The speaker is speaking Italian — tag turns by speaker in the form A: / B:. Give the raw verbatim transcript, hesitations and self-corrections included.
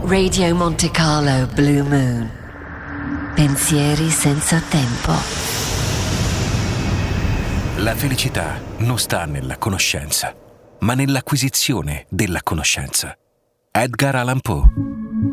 A: Radio Monte Carlo Blue Moon. Pensieri senza tempo.
B: La felicità non sta nella conoscenza, ma nell'acquisizione della conoscenza. Edgar Allan Poe.